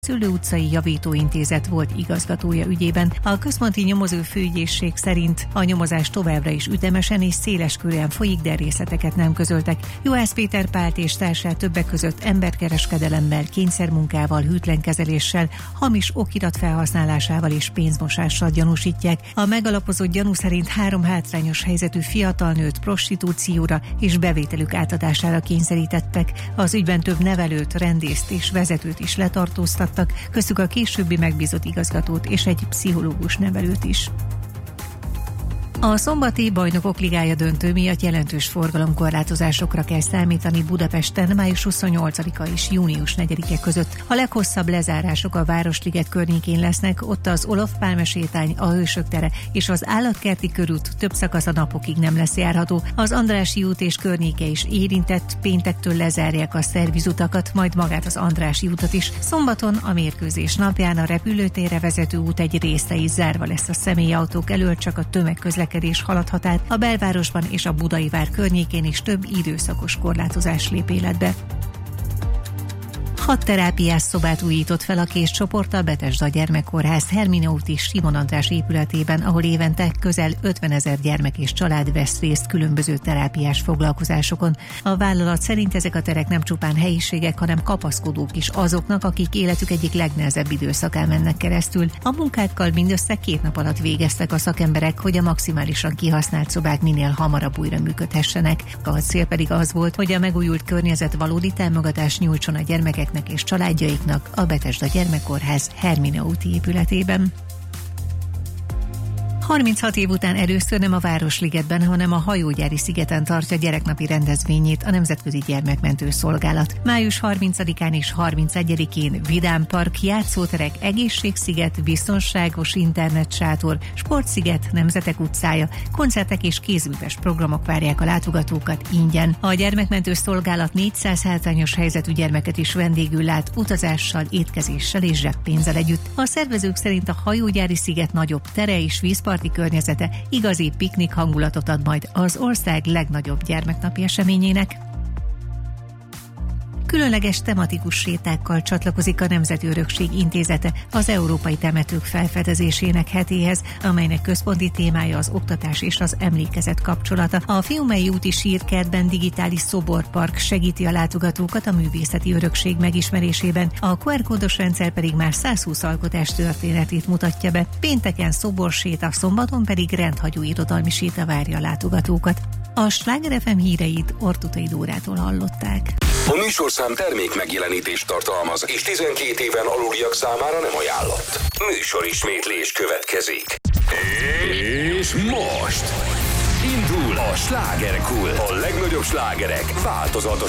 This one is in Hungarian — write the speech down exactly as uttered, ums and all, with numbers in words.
Szüllő utcai javítóintézet volt igazgatója ügyében. A központi nyomozó főügyészség szerint a nyomozás továbbra is ütemesen és széleskörűen folyik, de részleteket nem közöltek. Juhász Péter Pált és társát többek között emberkereskedelemmel, kényszermunkával, hűtlenkezeléssel, hamis okirat felhasználásával és pénzmosással gyanúsítják. A megalapozott gyanú szerint három hátrányos helyzetű fiatal nőt prostitúcióra és bevételük átadására kényszerítettek. Az ügyben több nevelőt, rendészt és vezetőt is letartóztattak, köztük a későbbi megbízott igazgatót és egy pszichológus nevelőt is. A szombati Bajnokok Ligája döntő miatt jelentős forgalomkorlátozásokra kell számítani Budapesten május huszonnyolcadika és június negyedike között. A leghosszabb lezárások a Városliget környékén lesznek, ott az Olof Pálma sétány, a Hősök tere és az Állatkerti körút több szakasza napokig nem lesz járható. Az Andrássy út és környéke is érintett, péntektől lezárják a szervizutakat, majd magát az Andrássy utat is. Szombaton, a mérkőzés napján a repülőtérre vezető út egy része is zárva lesz a személyautók elől, csak a tömegközlekedés haladhat át. A belvárosban és a Budai vár környékén is több időszakos korlátozás lép életbe. Hat terápiás szobát újított fel a Kés csoport a Betesda Gyermekkórház Hermina úti Simon András épületében, ahol évente közel ötvenezer gyermek és család vesz részt különböző terápiás foglalkozásokon. A vállalat szerint ezek a terek nem csupán helyiségek, hanem kapaszkodók is azoknak, akik életük egyik legnehezebb időszakán mennek keresztül. A munkákkal mindössze két nap alatt végeztek a szakemberek, hogy a maximálisan kihasznált szobák minél hamarabb újra működhessenek. A cél pedig az volt, hogy a megújult környezet valódi támogatást nyújtson a gyermekeknek és családjaiknak a Betesda Gyermekkórház Hermina úti épületében. harminchat év után először nem a Városligetben, hanem a Hajógyári szigeten tartja gyereknapi rendezvényét a Nemzetközi Gyermekmentő Szolgálat. május harmincadikán és harmincegyedikén vidámpark, játszóterek, egészségsziget, biztonságos internetsátor, sportsziget, Nemzetek utcája, koncertek és kézműves programok várják a látogatókat ingyen. A Gyermekmentő Szolgálat négyszáz hátrányos helyzetű gyermeket is vendégül lát, utazással, étkezéssel és zseppénzzel együtt. A szervezők szerint a Hajógyári sziget nagyobb tere és vízparti környezete igazi piknik hangulatot ad majd az ország legnagyobb gyermeknapi eseményének. Különleges tematikus sétákkal csatlakozik a Nemzeti Örökség Intézete az Európai Temetők felfedezésének hetéhez, amelynek központi témája az oktatás és az emlékezet kapcsolata. A Fiumei úti sírkertben digitális szoborpark segíti a látogatókat a művészeti örökség megismerésében, a kú er kódos rendszer pedig már százhúsz alkotás történetét mutatja be. Pénteken szoborséta, szombaton pedig rendhagyó irodalmi séta várja a látogatókat. A Sláger ef em híreit Ortutai Dórától hallották. A műsorszám termék megjelenítést tartalmaz, és tizenkét éven aluliak számára nem ajánlott. Műsorismétlés következik. És most indul a Slágerkult. A legnagyobb slágerek változatos